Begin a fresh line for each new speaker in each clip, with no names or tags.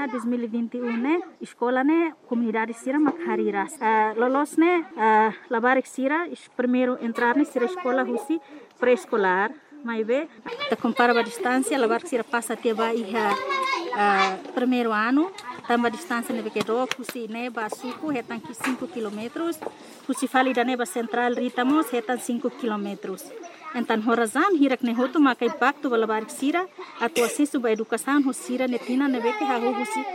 Sira 2021 né, escola né, comunidade Sira Makhariras. Lolos né, labarik Sira, primeiro entrar né, Sira escola Russi pré-escolar. Mas bem, compara a distância, labarik Sira passa até vai primeiro ano, também a distância né, que do Russi né, basuco, retan 5 km. Russi fali da neba central ritamos, retan 5 km. Então, horazan hirak ne hotu maka impacto balabarik Sira, atu acesso ba educação ho Sira netina nebe que haru husi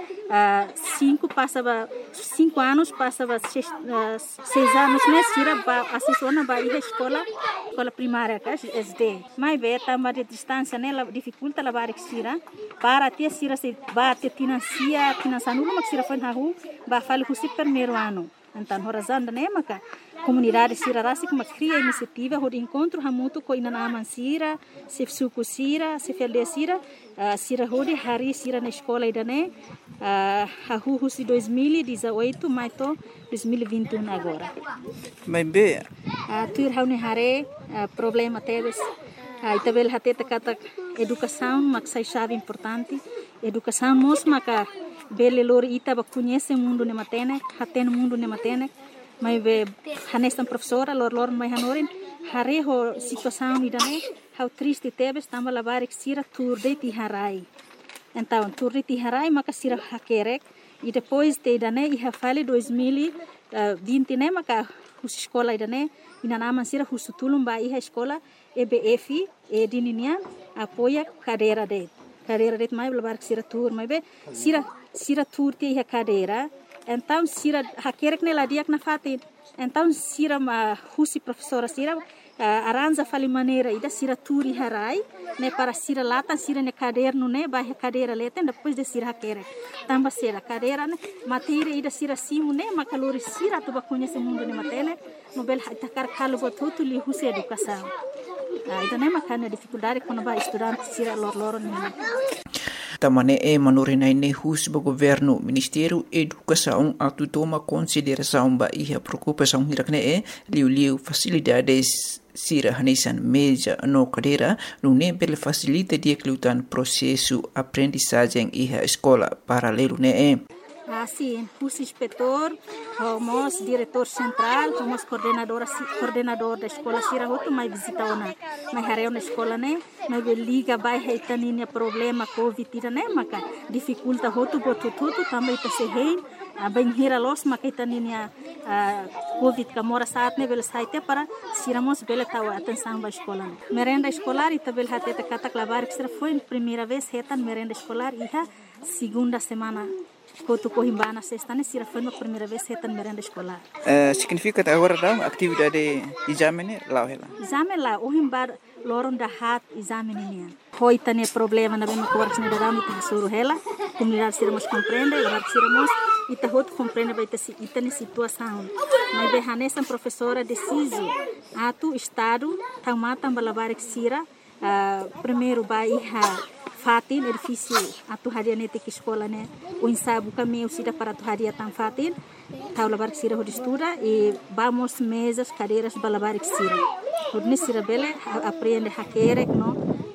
5 anos passava 6 anos né Sira ba acesso na ba escola primária que SD. Mas be tamba de distância né dificulta labarik Sira para ter Sira se ba te financia no mak Sira foi haru ba fali husi primeiro ano. Então, horazan né maka comunidade Sira Rasik uma cria iniciativa de encontro hamutu ko ina naman Sira, se suku Sira, se felde Sira, Sira hodi hari Sira na escola idane, hahu si 2018 mas to 2021 agora.
Mas be,
tuir haune hare problema teves, itabel hateta kata educação, mas sai chave importante, educação mos maka bele lori ita ba conhece mundo ne matene, haten mundo ne matene. Mas hanestan professora lor mai hanorin hare ho situação idane how triste tebes tamba labarik Sira turde ti harai. Então turde ti harai maka Sira hakerek e depois te idane iha fale 2020 né maka hus escola idane ina nama Sira husutulum ba iha escola EBF e dininian apoia cadeira de mai labarik Sira tur mai be Sira tur ti iha cadeira. Então, Sira hakerek ne ladiak na fatin. Então, Sira husi professora Sira aranja fali maneira ida Sira turi harai ne para Sira lata Sira ne caderno ne ba cadeira leten depois de Sira hakerek. Tamba Sira cadeira ne matéria ida Sira simu ne makalori Sira tu ba conhece mundo ne matene nobel takar kalu botutu li husi educação. Ida ne makana dificuldade quando ba estudante Sira lor ne.
Tamane manurinai ne hus ba governo Ministério Educação atu toma consideração ba iha preocupação hirak ne liu facilidades Sira hanesan meja no cadeira no ne bel facilita dia klutan processo aprendizagem iha escola paralelo ne
Sim, hus inspetor, homos diretor central, homos coordenador da escola Sira hotu mai visita ona, mai hareu na escola né, mai liga vai heitaninha problema covid ira né, maka dificulta hotu botututu também ta sehein, bem hira los maka heitaninha covid kamora saat ne bel saite para Sira mos bel tawa atenção ba escola. Merenda escolar ita bel hateta katak labarik Sira foi primeira vez hetan merenda escolar iha segunda semana. Quando corrimbana sexta ne Sira foi a primeira vez retan merenda escolar.
Significa agora da atividade exame lá ela.
Exame lá, o himbar loron da hat exame nian. Hoi tane problema na bem coras ne da ta suru hela, comunidade Sira mos compreende, labar Sira mos ita hot compreende ba ita ne situação. Mas be hanesan professora deciso atu estado tamata balabarik Sira primeiro ba iha fatin edifício atu haria nete que escola né o ensaio caminho sida para atu haria tan fatin tau labar Sira ho estuda e vamos mesas cadeiras balabar Sira hodne Sira bele aprende hakerek no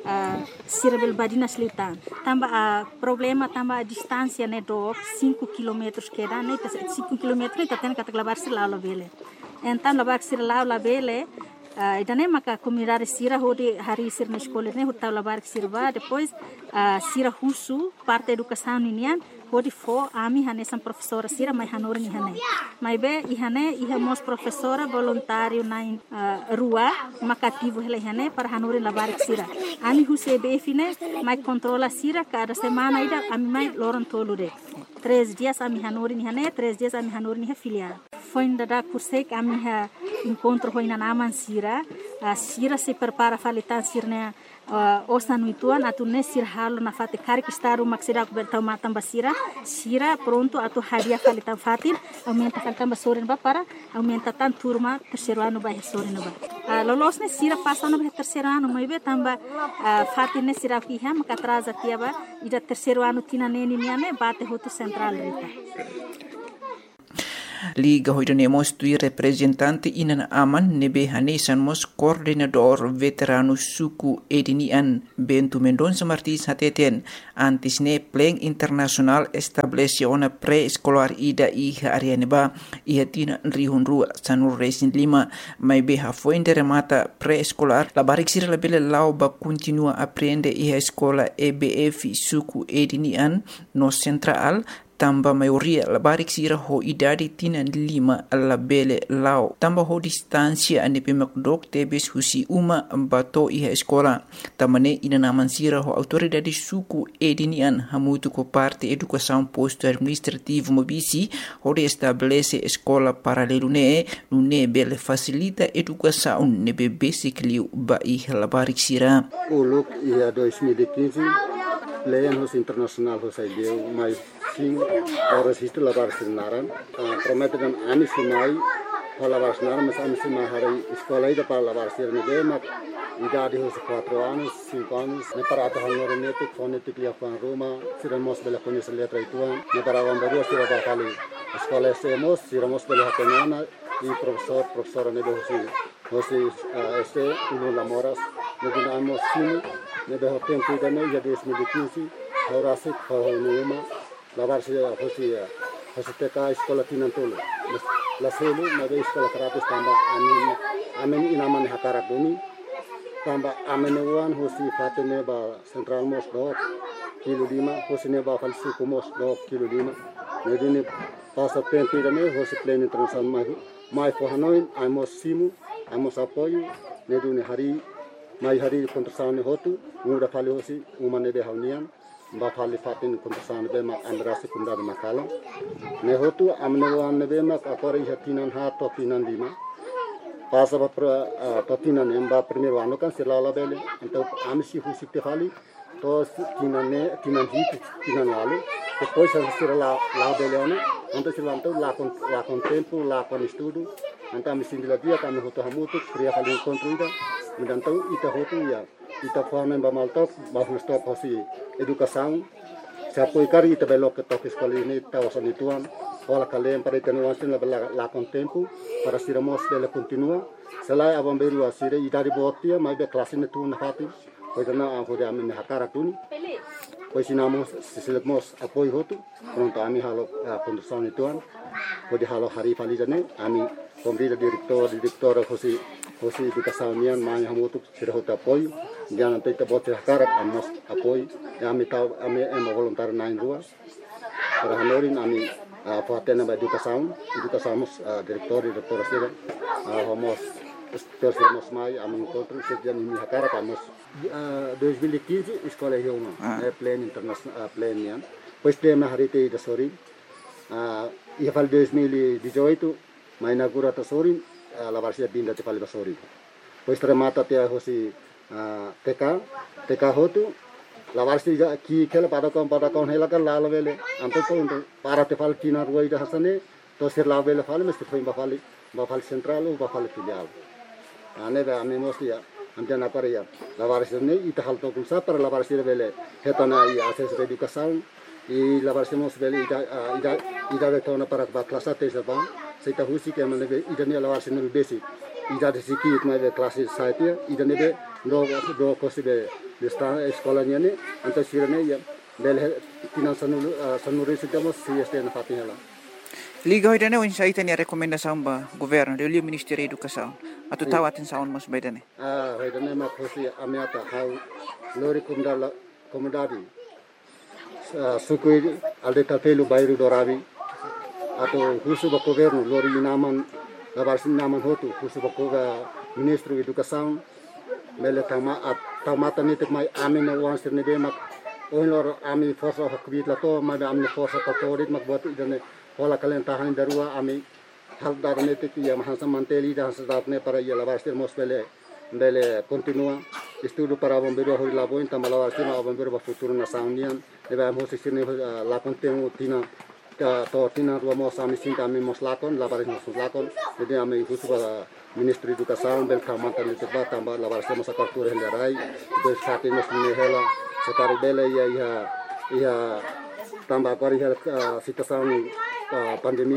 Sira bel badina slitan tamba problema tamba a distância né do 5 km que dá né 5 km tá tendo que labar Sira lá bele então labar Sira lá bele idane maka comunidade Sira hodi hari Sira na escola ne hotau labar Sira ba depois Sira husu parte educação ninian hodi fo ami hanesan professora Sira mai hanor ni hane mai be ihane ihamos professora voluntário na rua makativo hele hane para hanor labar Sira ami huse befine mai controla Sira cada semana ida ami mai loron tolude 3 dias ami hanor ni hane 3 dias ami hanor ni filial foi da curse que ami encontro foi na naman Sira Sira se prepara falitan Sira osa nuituan atu ne Sira halo na fate kari kistaru maksida ku bertau matam basira Sira pronto atu hadiah falitan fatin aumenta falitan basorin ba para aumenta tan turma terceiro ano ba sorin ba lolos ne Sira passa no terceiro ano mai be tamba fatin ne Sira ki ha maka atrasa tiaba ida terceiro ano tina neni ne bate hotu central rita.
Liga hoidanemos tui representante inan aman nebe hanesan mos coordenador veterano suku edinian Bento Mendonça Martins hateten antes ne plan internasional establece ona pre-escolar ida iha arianeba iha tina rihunrua sanur resin lima mai beha fuente remata pre-escolar la barik sira la bele lau ba continua aprende iha escola EBF suku edinian no central tamba maioria la barik sira ho idadi tina lima la bele lau tamba ho distancia ane pemakdok tebes husi uma bato iha escola tamane ina naman sira ho autoridade suku edinian hamutu ko parte educação posto administrativo mobisi ho de estabelece escola paralelo ne nune bele facilita educação ne basic liu ba iha la barik sira
uluk ia 2015 plan hos internasional hos ideu mais sim horas isto lavar sinaran prometeram anis mai lavar sinaran mas anis mai hari escola ida para lavar sirne mak idade hos 4 anos 5 anos ne para ata hanor netik fonetik lia pan Roma siramos bela conhece letra ituan ne para vambaru sira ba kali escola semos siramos bela hatenana e professora ne hosi este uno lamoras ne dinamos sim ne de tempo ida ne ya 2015 horasik hoinuma lavar hosi teka escola tinantolo la selu na de escola gratis tamba amen inaman hakarak bumi tamba amen wan hosi fatene ba central mos dok kilo 5 hosi ne ba falsi kumos dok kilo 5 ne dini pasa tempo ida ne hosi plan internasional mai for hanoin amos simu amos apoio ne dini hari kontrasane hotu muda fali hosi umane de haunian ba fali fatin kontrasane be ma andrasi kunda de makala ne hotu amne wan be ma akore hatinan ha to tinan lima pasa ba to tinan emba primeiro ano kan selala bele então amsi husi te fali to tinan lalu depois sira la bele ono então silanto la con tempo la con estudo então amsi dia kami hotu hamutu kriya fali encontro então ita hotu ya ita forma ba maltok ba stop hosi educação se apoiar ita belo que toque escola ini tawasan ituan ola kalem para itenuasin la con tempo para siramos bela continua selai abang beru asire ita di botia mai be classe ne tu na hati pois na ho de amen hakara tuni pois sinamos sisilemos apoio hotu pronto ami halo condução ituan pode halo hari falijane ami kombrida direktor hosi educação nian mai hamutu sira hota apoio jangan tita bote hakarak amos apoio ami voluntar nain ruas para hanorin ami patena ba educação direktor sira homos terus mai ami encontro sejak ini hakarak amos 2015 escola hioma plan internasional plan nian pois tema hari te da sori ia fal 2018 mai inaugura ta sori la varsia binda te fal sori pois remata te hosi TK hotu la varsia ki kela pada kon hela kan la vele anto to para te fal tina ruai da hasane to sir la vele fal mesti foi ba fal central ba fal filial ane ba ami mostia antena para ya la varsia ne ita hal to kulsa para la varsia vele hetana i ases de educação e la varsia mos vele ida de tona para ba klasa te ba seita husi ke mane ida ne la varsia ne basic ida de siki mai de klase saite ida ne do kosibe de sta escola ne anta sirane ya bel tinan sanure sitamos si este na fatinela
Liga hoidane o insaita ni recomendação ba governo de Ministério da Educação atu tahu atenção mas baidane
hoidane ma kosi amiata hau lori komodadi sukui alde tapelu bairu doravi atau husu ba governo lori naman labarsin naman hotu husu ba ministro educação mele tamata nitik mai amin na wan sirne de mak oilor ami forsa hakbit la to ma amne forsa katorit mak buat idane hola kalen tahan darua ami hal dar nitik ya mahansa manteli da hasadatne para ya labarsir mosbele bele continua estudo para bombeiro hoi la boin tamala sima bombeiro ba futuro na saunian eba mo sirne la contenu tina to tina ro mo sami sin kami moslakon labaris moslakon jadi ami husu ba Ministro Educação bel kamanta le teba tamba la varsa mo sakartur helarai des fati mo sine hela sekari bele ia tamba kori hel situação pandemia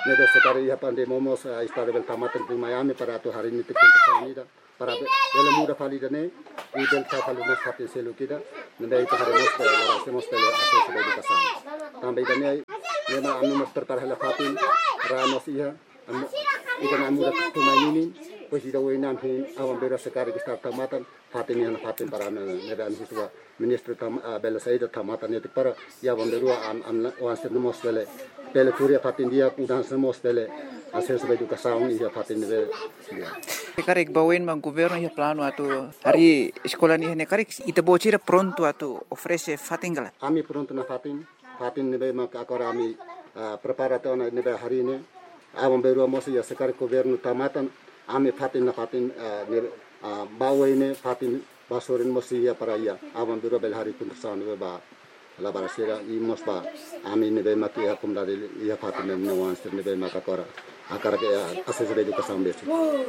nebe sekali ia pande momos istado bel tamatan di Miami para tu hari ini tikun tersanida para bele muda validane i bel ta validane fatin selu kita nebe itu hari mos para semos bele aso sebagai kasan tambah idane nema anu mas tertarhela fatin ramos ia idane muda tumai ini pues ida wenan hin awam bera sekali kita tamatan fatin yang fatin para nebe anu situa ministro bele saida tamatan itu para ya banderua an wanse mos bele kuria fatin dia udah semos bele hasil sebagai kasaung ia fatin bele
Karek bawen mang governo ia plano atu hari sekolah ni hene karek ita bocira pronto atu ofrece fatin gala.
Ami pronto na fatin nebe mak akora ami preparato na nebe hari ini awam beru mos ia sekali governo tamatan ami fatin na fatin bawa ini fatin basorin mos ia para ia awam beru bel hari pun tersaun nebe ba la barasira i mos ba ami nebe mak ia kumdari ia fatin nebe wanster nebe mak akora akara ke hasil sebagai kasaung besi.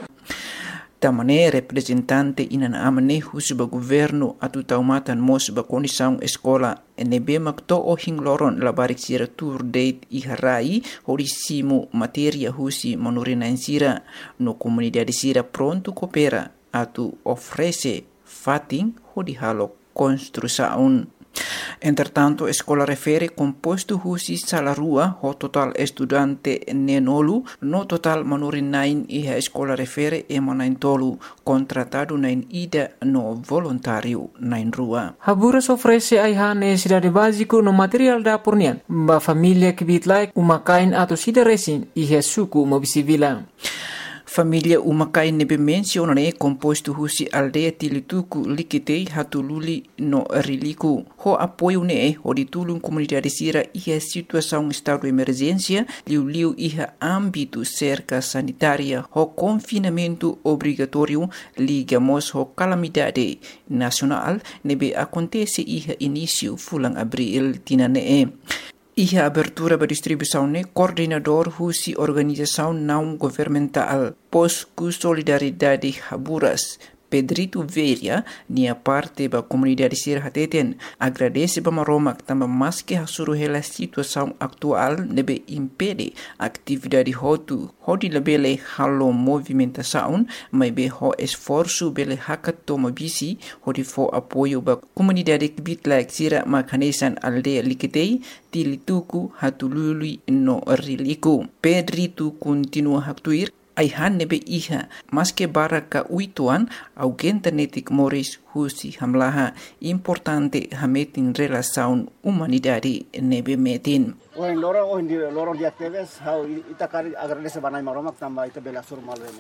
Tamane representante inana amane husuba governo atu taumatan mos ba condição escola NB makto o hingloron labarik sira tour date i harai horisimo materia husi manorina sira no comunidade sira pronto coopera atu ofrece fatin hodi halo construção. Entretanto, escola refere composto husi salarua ho total estudante nenolu no total manurin nain iha escola refere emanain tolu contratado nain ida no voluntário nain rua.
Haburas ofrece aihan cidade básico no material da pornian ba família que bitlai umakain atau sida resin iha suku mobisivila.
Família umakai nebe mencionane composto husi aldeia tilituku likitei hatululi no riliku. Ho apoio ne ho ditulung comunidade sira iha situação estado de emergência liu iha âmbito cerca sanitária ho confinamento obrigatório ligamos ho calamidade nacional nebe acontece iha início fulang abril tinane. Iha abertura ba distribuição ne coordenador husi organização não governamental Posku Solidariedade Haburas Pedrito Veria nia parte ba comunidade sir hateten agradece ba maromak tamba mas que hasuruhela situação atual nebe impede atividade hotu hodi lebele halo movimentação mai be ho esforço bele hakat toma bisi hodi fo apoio ba comunidade bitlak sira makanesan aldeia likitei tilituku hatulului no riliku. Pedrito continua haktuir aihan nebe iha maske baraka uituan augenta netik moris husi hamlaha importante hametin relação humanidade nebe metin.
Oin lorong di aktivis how ita kari agradece banai maromak tamba ita bela sur malwene.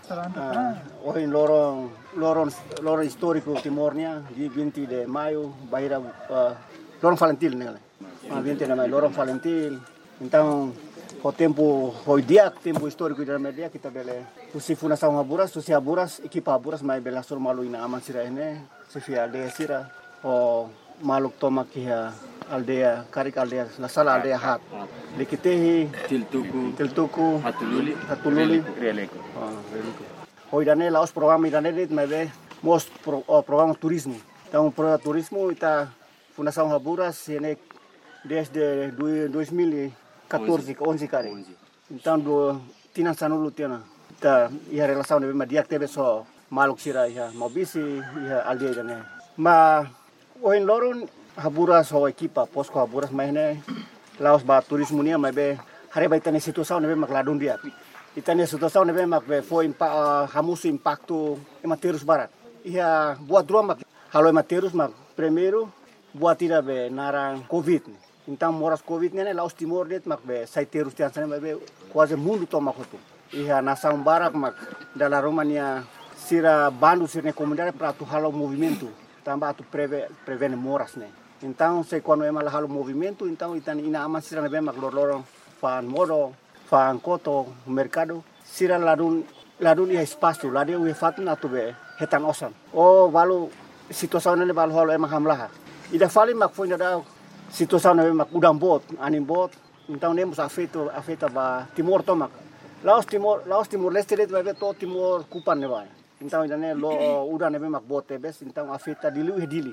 Oin lorong histórico Timornya di 20 de maio baira lorong Valentil nele. 20 de maio lorong Valentil. Então o tempo tempo histórico da media kita bele usi fundação Haburas usi Haburas equipa Haburas mai bela sur malu ina aman sira ene sifia aldeia sira o maluk toma kia aldeia karik aldeia la sala aldeia hat likitehi tiltuku hatululi releko hoidane laos programa idane dit mai be most programa turismo então pro turismo ita fundação Haburas ene desde 2014 11 kali. Então tina sanulu tina. Ta ia relação de media teve só maluk sira ia mobisi ia aldeia dane. Ma oin loron Haburas ho equipa posko Haburas mahne laos ba turismo nia mai be hari ba itane situação nebe mak ladun dia. Itane situação nebe mak be foi hamusu impacto ematerus barat. Ia buat dua mak halo ematerus mak primeiro buat tira be narang covid. Então moras covid nene laos timor det mak be saiterus tian sana be quase mundo toma kotu. Iha nação barak mak dala Romania sira bandu sirne comunidade para tu halo movimento. Tamba tu prevene moras ne. Então se quando ema halo movimento então itan ina aman sira be mak lorong fan modo fan koto mercado sira ladun ia espaço ladeu ia fatna tu be hetan osan. Oh balu situação nene balu halo ema hamlaha. Ida fali mak foi da situação nebe mak udang bot anim bot então nemos afeta ba Timor tomak Laos Timor Leste det bebe to Timor kupan neba então idane lo udang nebe mak bot tebes então afeta dili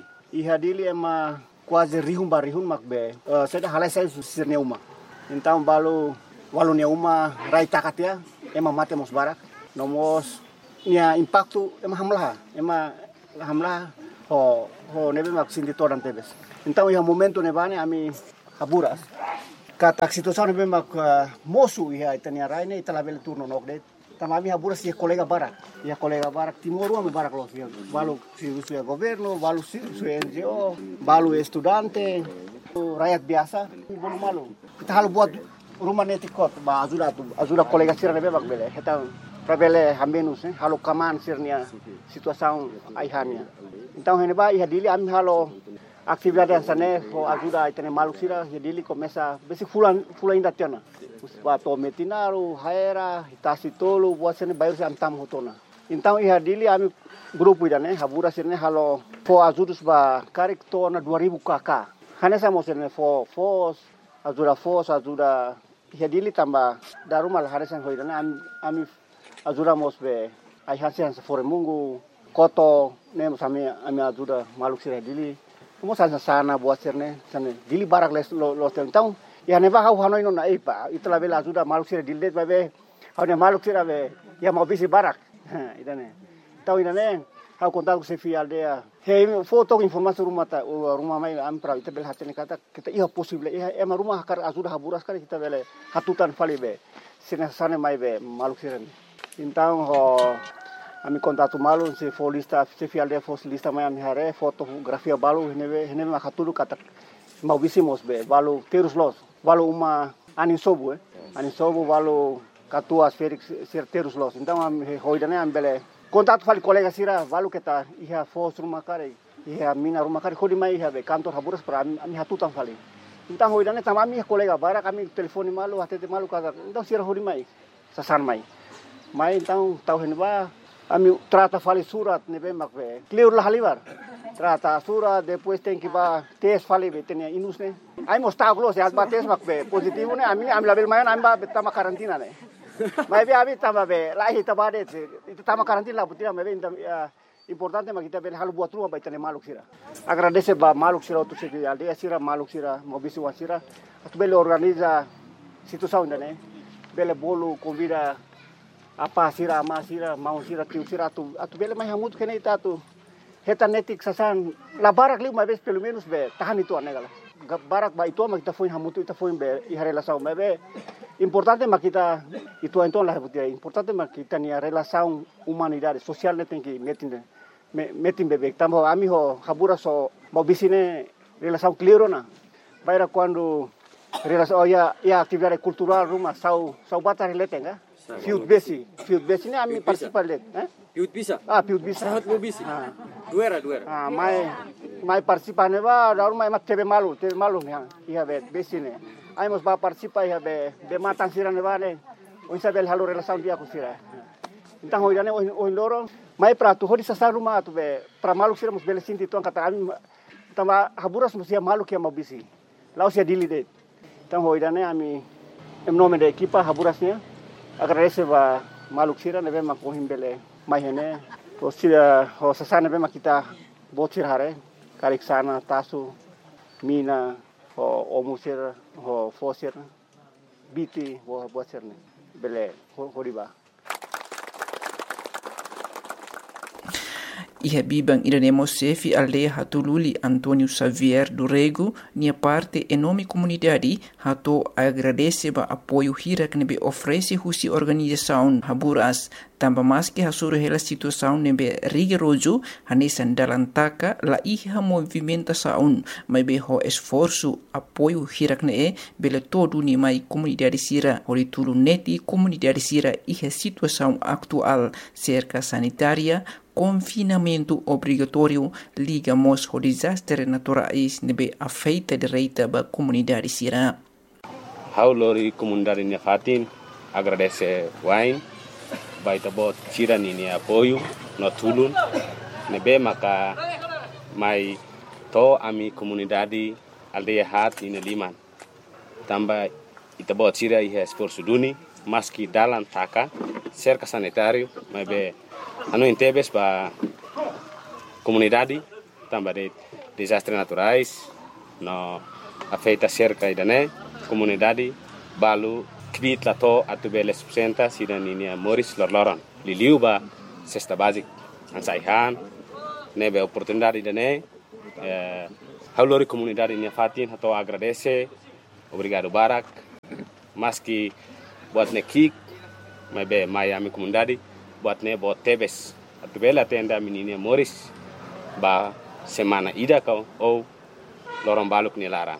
ema quase rihun mak be seda halai sai sirneuma então balu walau nia uma rai takatia ema mate mos barak nomos nia impacto ema hamlah ho nebe mak sindi toran tebes. Então ia momento nebane ami haburas kata situação nebe mak mosu ia itania rai ne italabel turno nokde tamami haburas ia kolega barak timor uma barak los balu si governo balu si NGO balu estudante rakyat biasa bolu malu kita halu buat rumah netikot ba ajuda kolega sira nebe mak bele eta Rabele hamenus halo kaman sirnia situação aihania. Então heneba ia dili ami halo atividade sane ho ajuda itene malu sira ia dili começa besi fulan ainda tiana. Ba to metinaru haera hitasi tolu buat sene bayar se amtam hotona. Então ia dili ami grupo idane habura sirne halo fo ajudus ba karek tona 2000 kk. Hanesa mo sirne fo ajuda ia dili tamba darumal haresan hoidane ami ajuda mos be ai hansen fore mungu koto ne mos ami ajuda maluk sire dili mos sana buat serne sane dili barak les lo então ya neva hau hanoi no na ipa itla bela ajuda maluk sire dili be hau ne maluk sire be ya mau bisi barak idane tau idane hau kontak ku sefi aldea he foto informasi rumah mai am pra ita bel hatene kata kita iya possible ema rumah kar ajuda haburas kali kita bele hatutan fali be sine sane mai be maluk sire. Então, ami contato malu se for lista, se fialde for lista mai ami hare fotografia balu hene makatulu kata mau bisimos be balu terus los balu uma anisobu balu katua Felix ser terus los. Então ami hoidane ambele contato fali colega sira balu kita iha fos rumah kare iha mina rumah kare hodi mai iha be kantor haburas para ami hatutan fali. Então hoidane tamami colega bara kami telefone malu hatete malu kata então sira hodi mai sasan mai. Mai então tau henba ami trata fali surat nebe makbe clear lah halibar trata surat depois tem que ba test fali betenia inus ne ai mostau close as ba test makbe positivo ne ami label mayan ami ba betama karantina ne mai be abi tama be lahi tabade itu tama karantina butia mebe importante makita be halu buat rumah baitane maluk sira agradece ba maluk sira tu segi alde sira maluk sira mobisi wasira atu bele organiza situação ne bele bolo convida apa sira ama sira mau sira tiu sira atu bele mai hamut kene itatu heta netik sasan la barak liu mai pelo menos be tahan itu anegala barak ba itu makita foi hamut itu foi be i relação be importante makita itu então la butia importante makita ni relação humanidade social ne tem que metin bebek tambo ami ho habura so mau bisine relação clear na baira quando relação ya atividade cultural rumah sau bata relate nga Fiut besi ni ami participar let,
Fiut bisa.
Fiut bisa.
Sangat mau bisi. Duera.
Mai participar ne ba, daur mai mat tebe malu ne, ia be besi ne. Ai mos ba participar ia be matan sira ne ba ne. O isabel halu relação dia ku sira. Então hoidane o loro, mai prato hodi sasa rumah tu be pra malu sira mos bele sinti tuan kata ami tama haburas mos ia malu que mau bisi. Lau sia dili de. Então hoidane ami em nome da equipa haburasnya agradece ba maluk sira nebe makohim bele mai hene to sira ho sasana nebe makita botsir hare karik sana tasu mina ho omusir ho fosir biti ho botsir ne bele horiba
Iha bibang iremo sefi aldea hatululi Antonio Xavier do Rego, nia parte enorme comunidade hato agradece ba apoio hirak nebe oferece husi organização haburas tamba mas que hasuru hela situação nebe rigoroso hanesan dalantaka la iha movimentação mai be ho esforço apoio hirak ne bele todo ni mai comunidade sira hori tulu neti comunidade sira iha situação atual cerca sanitária confinamento obrigatório ligamos ao desastre naturais nebe afeita direita ba comunidade sira.
Haulori comunidade ne fatin agradece wain baita bot sira ni apoio no tulun nebe maka mai to ami comunidade aldeia hat in liman tamba ita bot sira ia esforço duni maski dalan taka cerca sanitário mai be anu intebes ba comunidade tamba de desastres naturais no afeita cerca idane comunidade balu Isbit lato atu bele subsenta sidan ini Morris lorloron. Liliu ba cesta basic. Ansaihan nebe oportunidade dane. Haulori comunidade ini fatin atau agradece. Obrigado Barak. Maski buat nekik mebe Miami comunidade buat ne buat tebes. Atu bele atenda menini Morris ba semana ida kau ou lorong baluk ni lara.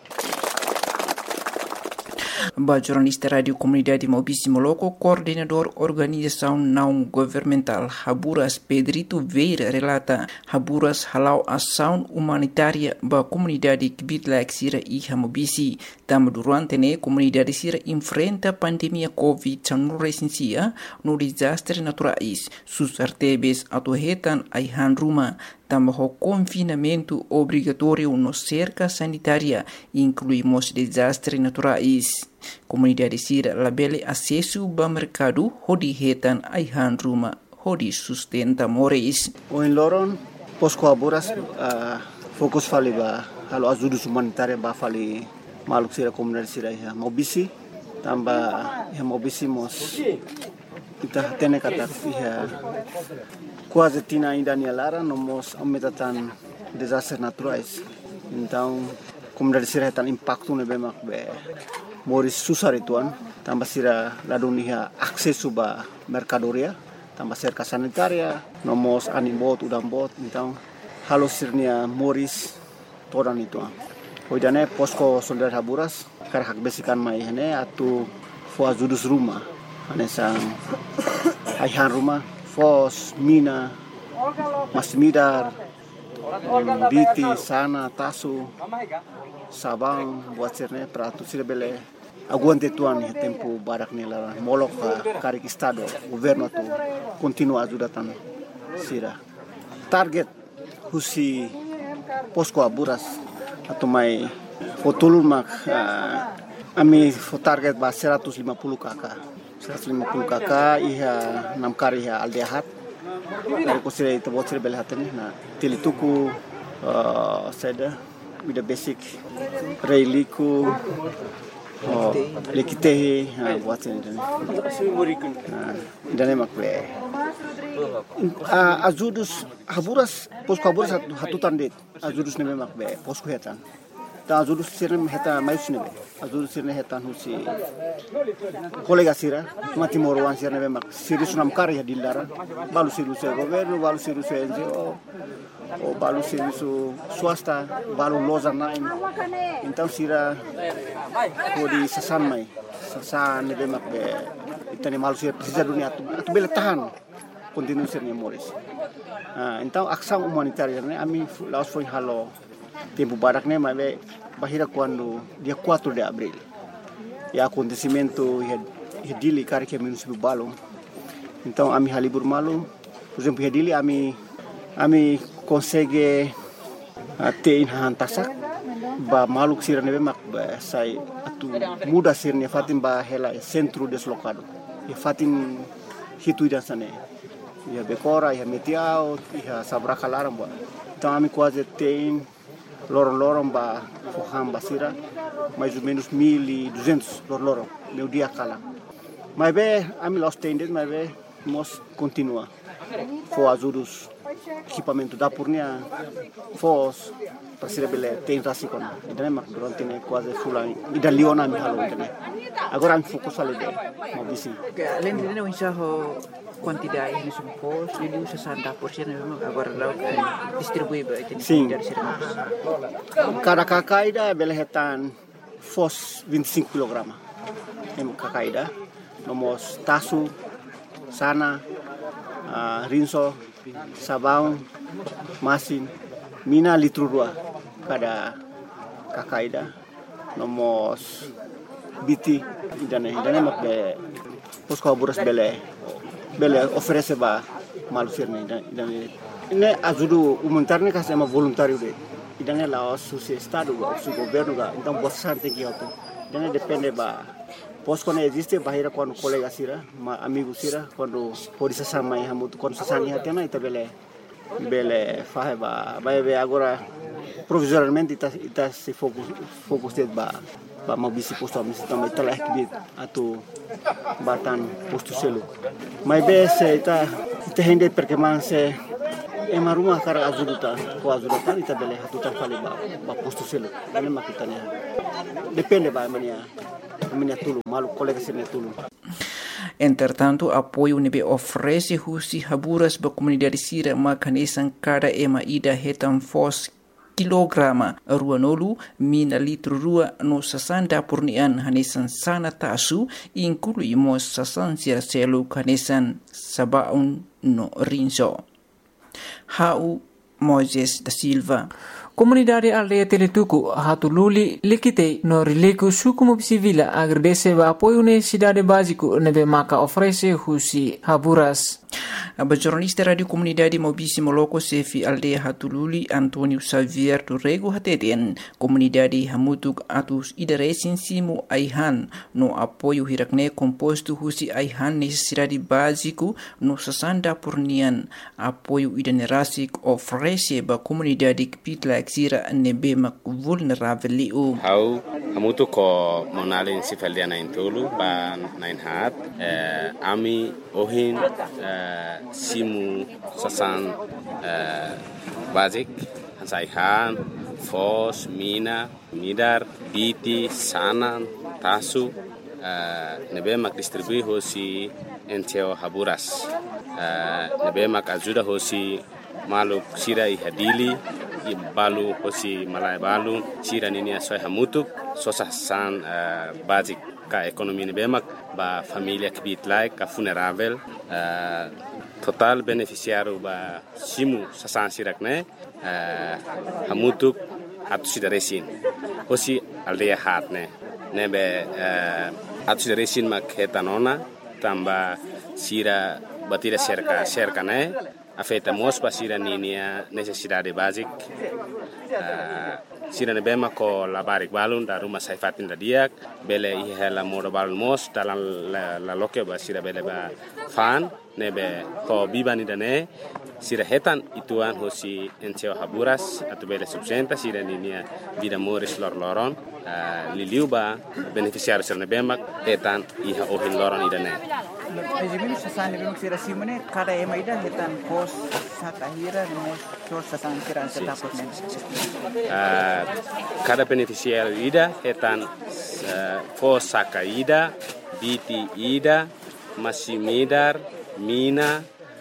Ba jornalista Radio Comunidade Maubici Moloco, coordenador organização não governamental Haburas Pedrito Veira relata Haburas halau ação humanitária ba comunidade Kibitla Sira e Maubici. Tam durante ne comunidade Sira enfrenta pandemia Covid-19 recensia no desastre naturais. Sus artebes atuhetan aihan ruma. Tambah confinamento obrigatório no cerca sanitária, incluímos desastres naturais. Comunidade Sira labele acesso ao mercado, hodi hetan aihan ruma, hodi sustenta moris.
O em Loron, Posko Haburas, fokus fali ba, halo ajuda humanitária ba fali maluk Sira comunidade Sira ya Maubici, tambah ya Maubici mos kita tene kata ya quase tina ainda nialara nomos aumentatan desastres naturais. Então, comunidade Sira tan impacto ne bemak be moris susar ituan, tambah Sira ladunia akses ba mercadoria, tambah cerca sanitaria, nomos animbot udang bot, então halo sirnia moris toran ituan. Hoidane posko solidar Haburas karhak besikan mai hene atu fo ajudus rumah. Anesang aihan rumah, fos, mina, masmidar, biti, sana, tasu, sabang, buat sirne peratu sira bele aguante tuan ya tempo barak nela molok karik estado governo tu continua ajudatan sira. Target husi Posko Haburas atau mai fotulun mak ami target ba 150 kakak. 150 kakak iha 6 kari iha aldehat dari kusira itu buat sira belhatani na tilituku seda with the basic reiliku lekitehi buat sira dan makbe azudus Haburas Posko Haburas hatutan det azudus neme makbe Posko hetan ta azudus sira heta mais nebe azudus sira hetan husi kolega Sira mati morwan Sira nebe mak siri sunam kari di lara balu siru se governo balu siru se NGO o balu siru su swasta balu loza nain então Sira di sasan mai sasan nebe mak be itani malu Sira precisa dunia atu bele tahan continue Sira ni moris então ação humanitária ne ami laos foi halo tempo barak ne mabe bahira quando dia 4 de abril e acontecimento hedili kari que município Balong. Então ami halibur malu, por exemplo hedili ami consegue ter hantasak ba maluk Sira nebe mak ba sai atu muda sirne fatin ba hela centro deslocado. E fatin hitu dan sane. Ya bekora ya metiao ya sabraka laram ba. Então ami quase tem lorong-lorong ba foham Sira mais ou menos 1.200 lorong meu dia kala mas be ami los tendes mas be mos continua fo ajudus equipamento da purnia fos para Sira bele tem rasikon idane mak durante ne quase fulan ida liona mi halo idane agora am fokus ale de Maubici
além de não enxerro quantidade de sumpos ele usa 60% memang agora lá distribui ba itu dari Sira.
Cada kakaida bele hetan fos 25 kg. Em kakaida nomos tasu sana rinso sabão masin mina litro 2 cada kakaida nomos biti idane mak be Posko Haburas bele oferece ba malu sirne idane ne ajudu humanitário ne kasema voluntário de idane la su estado ga su governo ga então bastante que auto idane depende ba Posko ne existe bahira quando colega Sira ma amigo Sira quando pode se sama e hamutu quando se sani hatena ita bele fahe ba be agora provisoriamente ita se focus ba ba mobisi posto amisi também telah kibit atau batan posto selo. Mas bem se ita hende perkembangan se ema rumah kara azuduta ko azuduta ita bele hatutan fali ba posto selo. Ini makitanya. Depende ba mania tulu malu colega sene tulu.
Entretanto, apoio nebe oferece husi haburas ba comunidade sira makanesan cada ema ida hetan fos kilograma ruanolu mina litro rua no sasan dapurnian hanesan sana tasu inclui mos sasan sira selu hanesan sabaun no rinso. Hau Moises da Silva.
Comunidade aldeia Teletuku Hatululi Likitei no Rileku suku mobisi vila agradece ba apoio necessidade básico nebe maka oferece husi haburas.
A jornalista Radio Comunidade Mobisi Moloko Sefi Aldeia Hatululi Antonio Xavier Turrego Hateten Comunidade Hamutuk Atus Idaresin Simu Aihan no apoio hirakne composto husi Aihan necessidade básico no sasanda pornian apoio idanerasik oferece ba comunidade kpitla exira nebe mak vulnerável liu.
Hau hamutuk ko monalin sifaldiana intulu ba nain hat ami ohin simu sasan basic hansaihan fos mina midar biti sanan tasu nebe mak distribui hosi enteo haburas nebe mak ajuda hosi maluk sira ihadili balu hosi malai balu sira nini asoi hamutuk sosasan basic ka ekonomi nebe mak ba família kibit like ka funerável total beneficiário ba simu sasan sirak ne hamutuk atu sidaresin hosi aldeia hat ne nebe atu sidaresin mak hetanona tamba sira batira cerca ne afeta mos pa sira ninia necessidade basic sira nebe mak ko labarik balun da rumah saifatin da diak bele ihela modo balun mos dalam la loke ba sira bele ba fan nebe ko bibani dane sira hetan ituan hosi enteo haburas atau bele subsenta sira ninia vida moris loron liliu ba beneficiário sira nebe mak hetan iha ohin loron idane.
Ejimini sasan nebe mak sira simone kada ema ida hetan pos satahira mos sos sasan sira setapos men.
Cada beneficiário ida hetan pos saka ida biti ida masimidar mina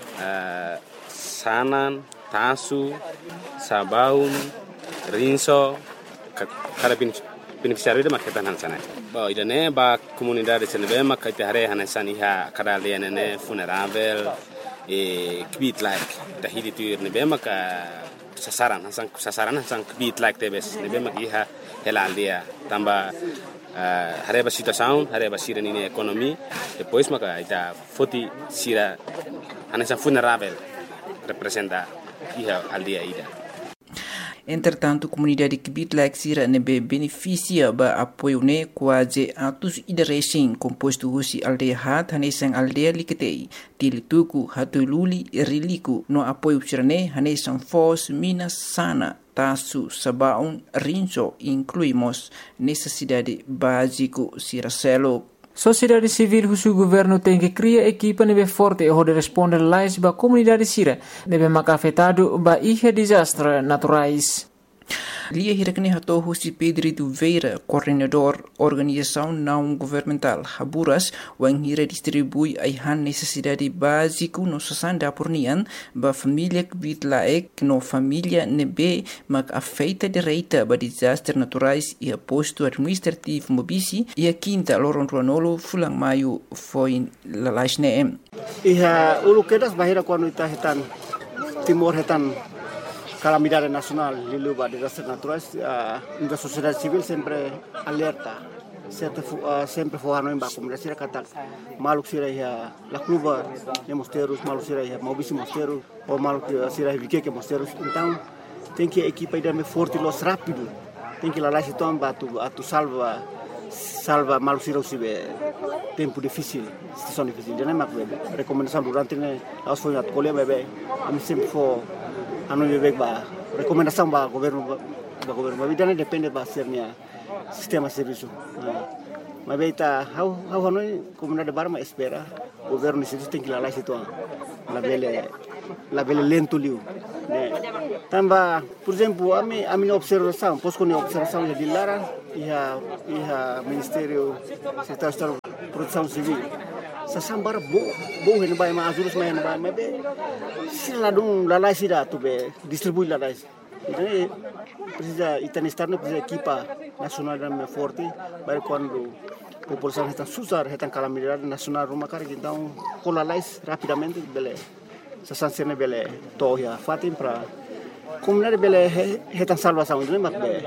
sanan tasu sabaun rinso kada beneficiário ida maketan hansana ba ida ne ba comunidade senebe makate hare hansani ha kada lene funerável kbit like tahidi tuir nebe maka sasaran hasan kbit like tebes nebe mak iha hela aldia tamba hareba situação hareba sira nini ekonomi depois maka ita foti sira hanesan funerável representa iha aldia ida.
Entretanto, comunidade kibitla exira nebe beneficia ba apoio ne quase atus idaresin composto husi aldeia hat hanesan aldeia liketei tilituku hatululi riliku no apoio sirane hanesan fos mina sana tasu sabaun rinso incluímos necessidade básico siracelo.
Sociedade civil husu governo tem que criar equipa nebe forte e de responder lais ba comunidade sira nebe maka afetado ba ihe desastre naturais.
Lia hirakne hato husi Pedro Veira, coordenador organização não governamental Haburas, wang hira distribui aihan necessidade básico no sasanda pornian ba família kbit laek no família nebe mak afeita direita ba desastre naturais e aposto administrativo mobisi e a quinta loron ruanolo fulang maio foi lalashne.
Iha ulu kedas bahira quando ita hetan timor hetan calamidade nacional lilu ba desastres naturais a sociedade civil sempre alerta sempre forrano em ba comunidade sira kata maluk sira ya la cluba de mosteiros maluk sira ya mobisi mosteiros ou maluk sira vique mosteiros então tem que a equipa ainda me forte los rápido tem que lá se toma atu salva maluk sira sibe tempo difícil situação difícil já nem mak recomendação durante ne as foi at colher bebê am sempre for anu bebek ba recomendação ba governo ba vida ne depende ba sernya sistema serviço. Mas bem tá, how hanoi comunidade barma espera o governo situ tem que lá situ la bele lento liu. Tamba, por exemplo, a minha observação, posso com a observação de Lara e a Ministério Secretário de Proteção Civil. Sasambar bo hen bai ma azurus ma hen bai ma be sila dum lalai sida tu be distribui lalai. Então precisa Itanistarno precisa equipa nacional da forte para quando a população está susar está calamidade nacional rumah cara então colalais rapidamente bele sasansene bele tohia fatim para comunidade bele está salvação então mas be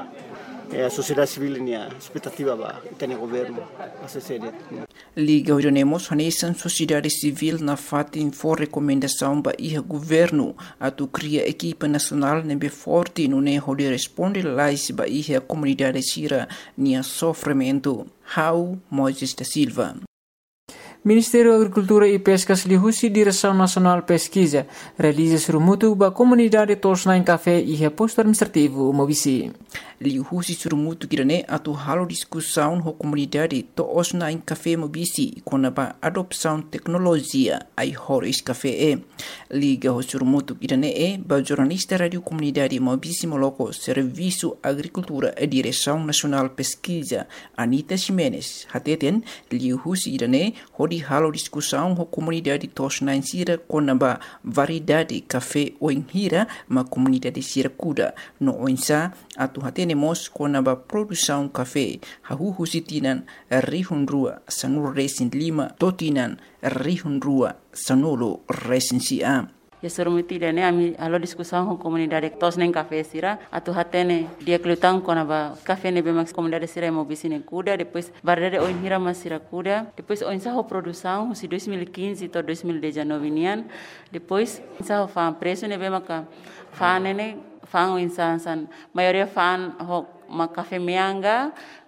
a sociedade civil ni a expectativa ba tem governo a sede
Liga Orionemos Hanesan sociedade civil na fatin for recomendação ba iha governo atu cria equipa nacional nebe forte no ne hode responde lais ba iha comunidade sira nia sofrimento. How Moises da Silva.
Ministério da Agricultura e Pescas lihusi Direção Nacional Pesquisa realiza surumutu ba comunidade Tosnain Café e posto administrativo Mobisi.
Lihusi surumutu kirane atu halo discussão ho comunidade Tosnain Café Mobisi kona ba adopção tecnologia ai horis café liga ho surumutu kirane ba jornalista radio comunidade Mobisi Moloco Serviço Agricultura e Direção Nacional Pesquisa Anita Ximenes hateten lihusi kirane di halo discussão ho comunidade Tosnain sira kona ba variedade café oinhira ma comunidade sira kuda no oinsa atu hatenemos kona ba produção café hahu husitinan rihunrua sanur resin lima totinan rihunrua sanolo resin sia.
Ya surumuti dene ami alo discussão com comunidade Tosnain Café sira atu hatene dia kelutang kona ba café ne bemax comunidade sira Mobisi ne kuda depois variedade oinhira mas sira kuda depois oinsa ho produção si 2015 to 2019 nian depois oinsa ho fan preço ne bemaka fan ne fan oinsa san maioria fan ho ma café meanga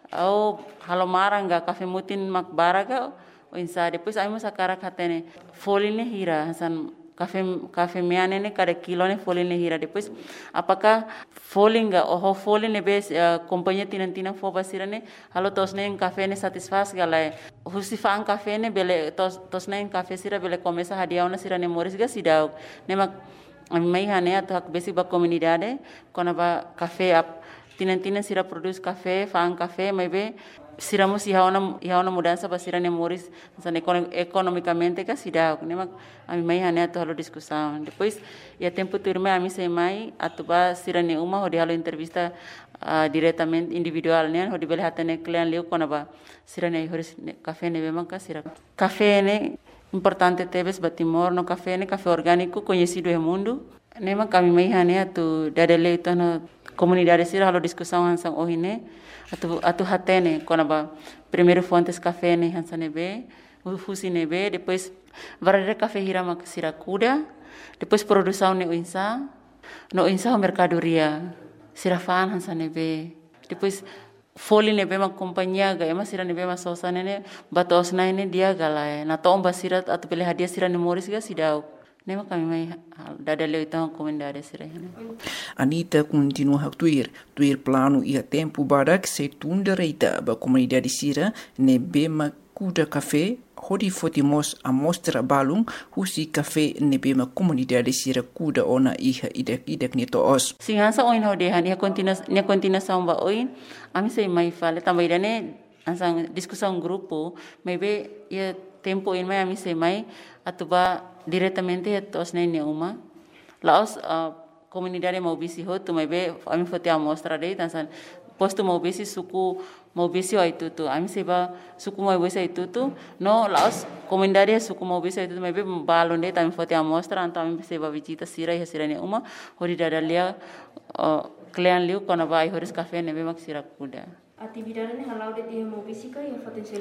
ou halomaranga café mutin mak baraga oinsa depois ai musa karak hatene foline hira san Café meane ne cada kilo ne folin ne hira depois apakah folinga oh folin ne bes companhia tina foba sirane halo Tosnain café ne satisfaz gala husifang café ne bele Tosnain café sira bele começa hadiau na sira ne moris ga sidau ne mak mai hane atu hak besi ba comunidade kona ba café ap tina sira produz café fang café mai be siramos ihaona mudança ba sira ne moris san economicamente ka sidau ne mak ami mai hane atu halo discussão depois ia tempo turma ami sei mai atu ba sira ne uma hodi halo entrevista diretamente individual ne hodi bele hatane client leu kona ba sira ne horis café ne bema ka sira café ne importante teves batimor no café orgânico conhecido no mundo ne mak ami mai hane atu dadele itu no comunidade sira halo discussão hansang ohine atu hatene kona ba primeiro fontes café ne hansane be fusi ne be depois varare café hira mak sira kuda depois produção ne insa o mercadoria sira fan hansane be depois foli ne be mak companhia ga ema sira ne be ma sosa ne batos na ne dia gala na tomba sira atu pele hadia sira ne moris ga sidau nema kami mai dadale itang comunidade sira
Anita continua a tuir plano e a tempo barak se tunda reita ba comunidade sira ne bema kuda café hodi fotimos a mostra balung husi café ne bema comunidade sira kuda ona iha idak ni toos
singansa oin hodehan ia continuação ba oin ami sei mai fale também dane ansang discussão grupo maybe ia tempo in mai ami sei mai atuba diretamente a Tosnain ne uma laos comunidade Mobisi ho tu mai be ami fote a mostra dei tansan posto Mobisi suku Mobisi ai tutu ami seba suku Mobisi ai tutu no laos comunidade suku Mobisi ai tutu mai be balon dei tami fote a mostra anto ami seba visita sira ne uma hori dadalia client liu kona vai horis café ne be mak sira kuda
atividade ne halau de dia Mobisi ka ia potensial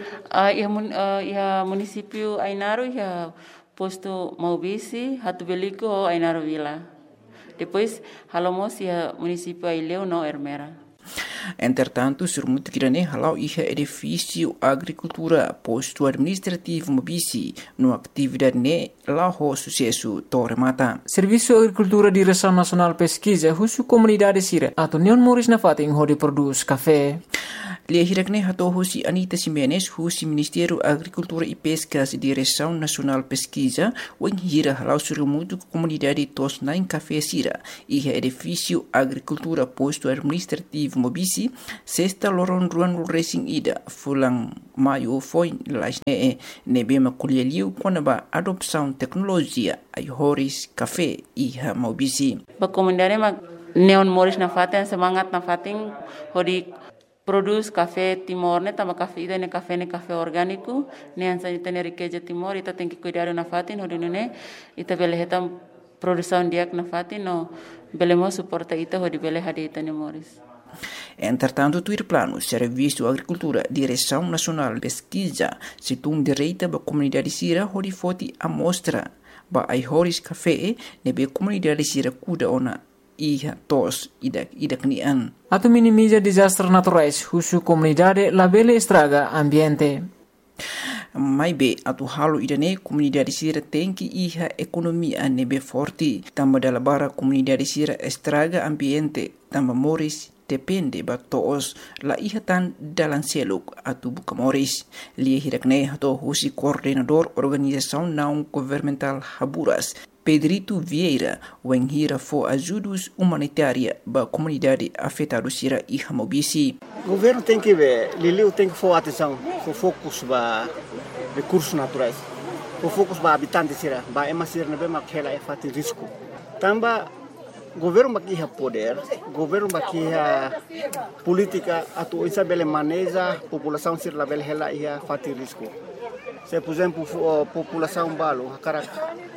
ia município Ainaro ia posto Mobisi hatu beliko ho Ainaro Vila depois halomos ia município Aileu no Ermera.
Entretanto, surmutu kirane halau iha edifício agricultura posto administrativo Mobisi no atividade ne lao sucesso torre mata.
Serviço Agricultura Direção Nacional Pesquisa husu comunidade sira atau neon moris na fating ho de produz café.
Lia hirakne hato husi Anita Ximenes, husi Ministério Agricultura e Pesca e Direção Nacional Pesquisa, o hira halau surumutu comunidade tos na café sira e edifício agricultura posto administrativo mobisi, sexta loron ruan racing ida, fulang maio foi las nebema colheliu quando a adopção tecnologia ai horis café e mobisi.
Ba comunidade ma neon moris na faten semangat na fatin hodi produz café Timor ne tama café ida ne café orgânico ne ansa ita ne riqueza Timor ita tem que cuidar na fatin hodi ne ita bele hetam produção diak na fatin no belemo suporta ita hodi bele hadi ita ne moris.
Entretanto, o plano Serviço Agricultura Direção Nacional Pesquisa se tum direita ba comunidade sira hodi foti amostra ba ai horis café nebe comunidade sira kuda ona iha tos idak nian.
Atu minimiza desastres naturais, husu comunidade labele estraga ambiente.
Mai be atu halo idane comunidade sira tem que iha economia nebe forte, tamba dalabara comunidade sira estraga ambiente, tamba moris depende ba toos la iha tan dalan seluk atu buka moris. Lia hirakne hato husi coordenador organização não governamental Haburas, Pedrito Vieira, wenhira for ajudas humanitária ba comunidade afetada sira e mobisi.
O governo tem que ver, Liliu tem que for atenção, for focus ba recursos naturais, for focus ba habitantes sira, ba ema sira nebe makela e fati risco. Tamba governo makiha poder, governo makiha política atu isa bele maneja população sira label hela ia fati risco. Se por exemplo população balo hakarak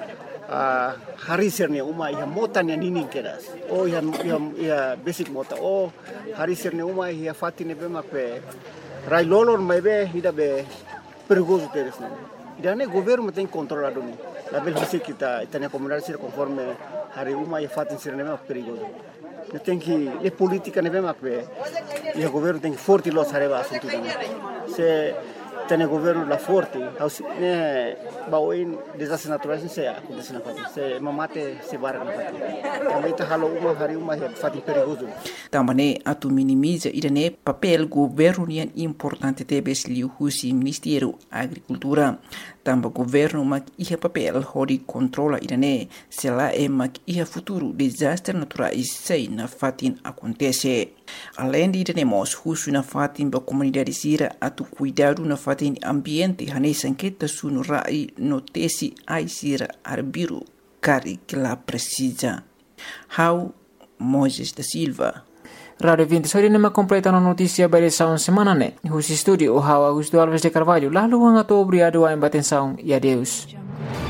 hari sirne uma ia mota ne nini keras o ia basic mota o hari sirne uma ia fati ne bema pe rai lolor mai be ida be perigoso teres não idane governo tem controlado ni label hisi kita itania comunidade sir conforme hari uma ia fati sirne bema perigoso ne tem que le política ne bema pe ia governo tem que forte los areba assunto se tem governo la forte ne baoin desastres naturais se acontece na fati se mamate se barra na fati também tá halo uma hari uma fati perigoso
também atu minimiza idane papel governo nian importante tebes liu husi Ministério Agricultura tamba governo mak ia papel hodi controla idane se la mak ia futuro desastre naturais sei na fatin acontece. Além de teremos husu na fatin ba comunidade sira atu cuidado na fatin ambiente hane sanqueta sunu rai notesi ai sira arbiru cari que la precisa. How Moises da Silva.
Radio 20 sori nema completa na notícia ba edição semana ne. Husi studio o Augusto Alves de Carvalho. Lalu ang ato obrigado a embatenção e adeus.